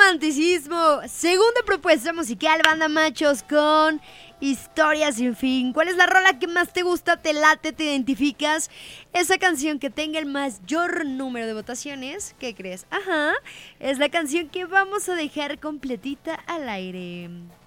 romanticismo. Segunda propuesta musical, Banda Machos con Historia sin fin. ¿Cuál es la rola que más te gusta, te late, te identificas? Esa canción que tenga el mayor número de votaciones, ¿qué crees? Ajá, es la canción que vamos a dejar completita al aire.